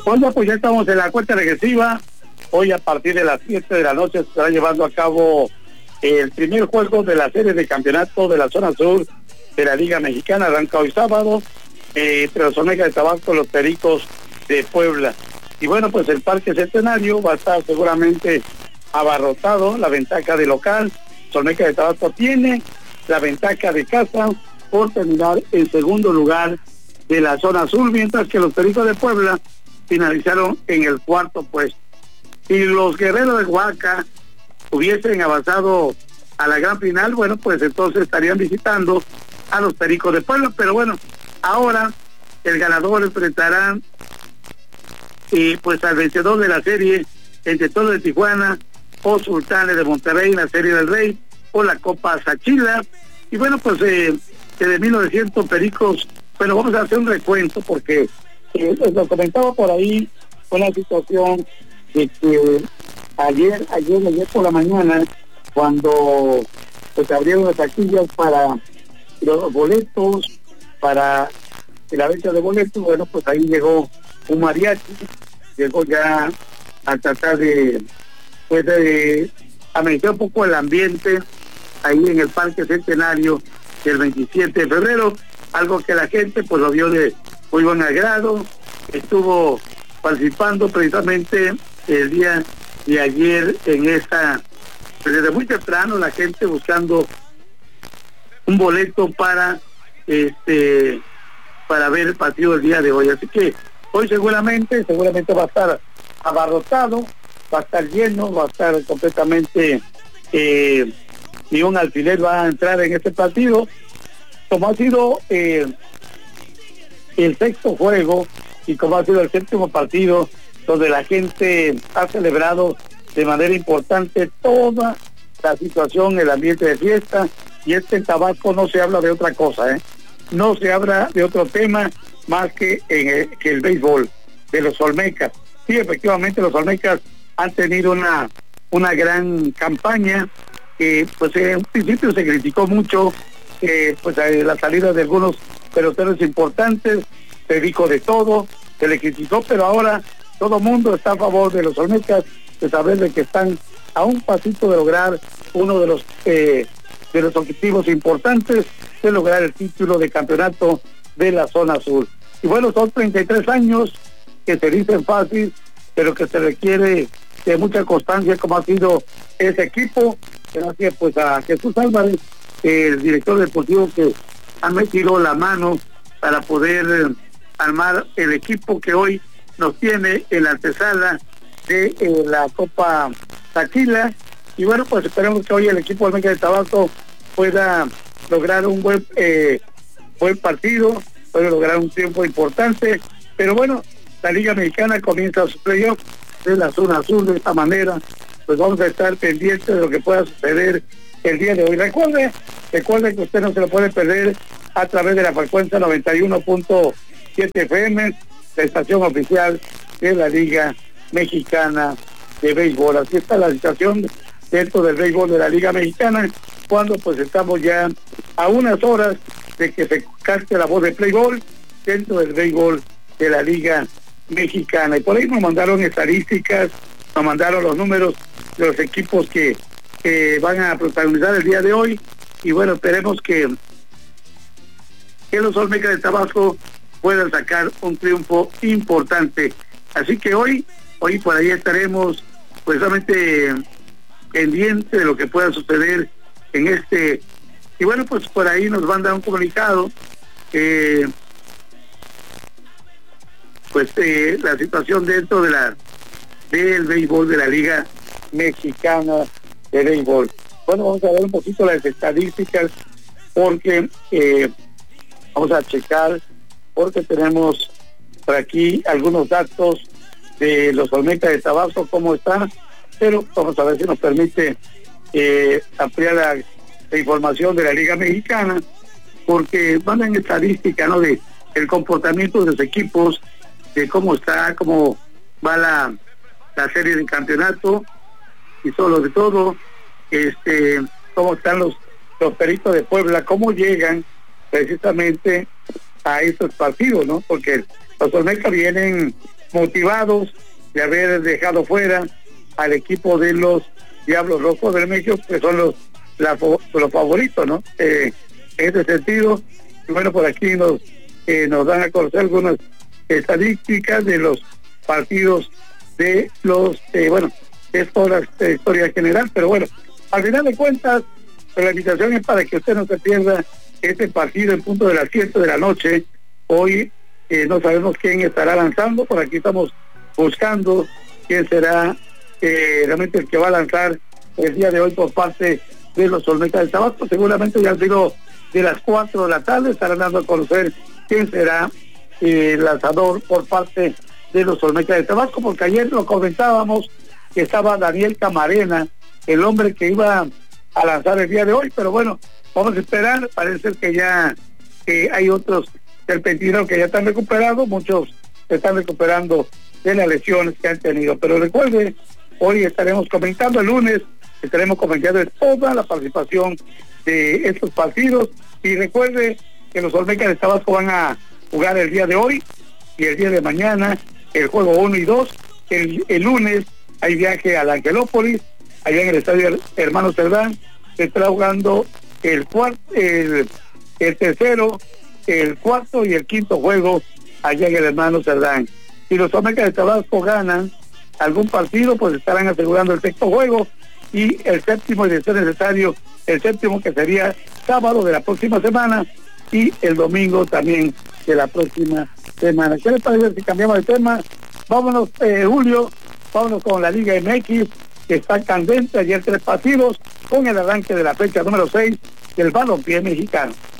Oiga, pues ya estamos en la cuenta regresiva. Hoy a partir de las 7 de la noche se estará llevando a cabo el primer juego de la serie de campeonato de la zona sur de la Liga Mexicana. Arranca hoy sábado entre los Olmecas de Tabasco y los Pericos de Puebla. Y bueno, pues el Parque Centenario va a estar seguramente abarrotado. La ventaja de local, Olmecas de Tabasco tiene la ventaja de casa por terminar en segundo lugar de la zona sur, mientras que los Pericos de Puebla finalizaron en el cuarto puesto. Si los Guerreros de Oaxaca hubiesen avanzado a la gran final, bueno, pues entonces estarían visitando a los Pericos de Puebla, pero bueno, ahora el ganador enfrentará pues al vencedor de la serie entre Toros de Tijuana o Sultanes de Monterrey en la Serie del Rey o la Copa Sachila. Y bueno, pues de 1900 Pericos, bueno, vamos a hacer un recuento porque lo comentaba por ahí una situación de que ayer por la mañana, cuando pues abrieron las taquillas para los boletos, para la venta de boletos, bueno, pues ahí llegó un mariachi, llegó ya a tratar de amenizar un poco el ambiente ahí en el Parque Centenario del 27 de febrero, algo que la gente pues lo vio de muy buen agrado. Estuvo participando precisamente el día de ayer en esta, pues desde muy temprano la gente buscando un boleto para ver el partido del día de hoy. Así que hoy seguramente va a estar abarrotado, va a estar lleno, va a estar completamente y un alfiler va a entrar en este partido, como ha sido el sexto juego y como ha sido el séptimo partido, donde la gente ha celebrado de manera importante toda la situación, el ambiente de fiesta. Y en Tabasco no se habla de otra cosa, no se habla de otro tema más que el béisbol de los Olmecas. Sí, efectivamente los Olmecas han tenido una gran campaña que pues en un principio se criticó mucho pues la salida de algunos peloteros importantes, se dijo de todo, se le criticó, pero ahora todo el mundo está a favor de los Olmecas, de saber de que están a un pasito de lograr uno de los objetivos importantes, de lograr el título de campeonato de la zona sur. Y bueno, son 33 años que se dicen fácil, pero que se requiere de mucha constancia, como ha sido ese equipo. Gracias pues a Jesús Álvarez, el director deportivo, que ha metido la mano para poder armar el equipo que hoy nos tiene en la antesala de la Copa Sachila. Y bueno, pues esperemos que hoy el equipo Olmeca de Tabasco pueda lograr un buen partido, pueda lograr un triunfo importante. Pero bueno, la Liga Mexicana comienza su playoff de la zona sur de esta manera. Pues vamos a estar pendientes de lo que pueda suceder el día de hoy. Recuerde que usted no se lo puede perder a través de la frecuencia 91.7 FM, la estación oficial de la Liga Mexicana de Béisbol. Así está la situación dentro del béisbol de la Liga Mexicana, cuando pues estamos ya a unas horas de que se cante la voz de Playboy dentro del béisbol de la Liga Mexicana. Y por ahí nos mandaron estadísticas, nos mandaron los números de los equipos que van a protagonizar el día de hoy. Y bueno, esperemos que los Olmecas de Tabasco puedan sacar un triunfo importante. Así que hoy por ahí estaremos pues solamente pendientes de lo que pueda suceder en este. Y bueno, pues por ahí nos van a dar un comunicado la situación dentro del béisbol de la Liga Mexicana de Béisbol. Bueno, vamos a ver un poquito las estadísticas porque vamos a checar, porque tenemos por aquí algunos datos de los Olmecas de Tabasco, cómo está, pero vamos a ver si nos permite ampliar la información de la Liga Mexicana, porque mandan estadística, ¿no?, de el comportamiento de los equipos, de cómo va la serie de campeonato, y sobre todo cómo están los Pericos de Puebla, cómo llegan precisamente a estos partidos, ¿no? Porque los Olmecas vienen motivados de haber dejado fuera al equipo de los Diablos Rojos de México, que son los favoritos, ¿no? En ese sentido, bueno, por aquí nos dan a conocer algunas estadísticas de los partidos de los, bueno, es toda la historia general, pero bueno, al final de cuentas, la invitación es para que usted no se pierda este partido en punto de las 7 de la noche. Hoy no sabemos quién estará lanzando, por aquí estamos buscando quién será realmente el que va a lanzar el día de hoy por parte de los Olmecas de Tabasco. Seguramente ya al sido de las 4 de la tarde estarán dando a conocer quién será el lanzador por parte de los Olmecas de Tabasco, porque ayer lo comentábamos que estaba Daniel Camarena, el hombre que iba a lanzar el día de hoy, pero bueno, vamos a esperar. Parece que ya hay otros serpentinos que ya están recuperados, muchos se están recuperando de las lesiones que han tenido, pero recuerde, hoy estaremos comentando, el lunes estaremos comentando toda la participación de estos partidos, y recuerde que los Olmecas de Tabasco van a jugar el día de hoy y el día de mañana el juego 1 y 2, el lunes hay viaje a la Angelópolis, allá en el estadio Hermano Cerdán, se está jugando el tercero, el cuarto y el quinto juego allá en el Hermano Cerdán. Si los Olmecas de Tabasco ganan algún partido, pues estarán asegurando el sexto juego, y el séptimo, y de ser necesario, el séptimo, que sería sábado de la próxima semana, y el domingo también de la próxima semana. ¿Qué les parece si cambiamos de tema? Vámonos, Julio, vámonos con la Liga MX, que está candente. Ayer 3 partidos con el arranque de la fecha número 6 del balompié mexicano.